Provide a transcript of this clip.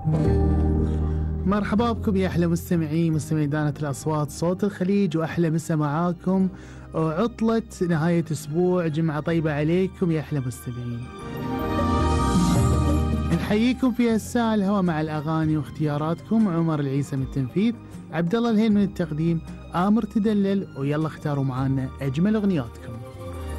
مرحبا بكم يا أحلى مستمعي دانة الأصوات صوت الخليج، وأحلى مسا معاكم وعطلة نهاية أسبوع، جمعة طيبة عليكم يا أحلى مستمعين. نحييكم في الساعة الهوا مع الأغاني واختياراتكم. عمر العيسى من التنفيذ، عبد الله الهين من التقديم، آمر تدلل، ويلا اختاروا معانا أجمل أغنياتكم.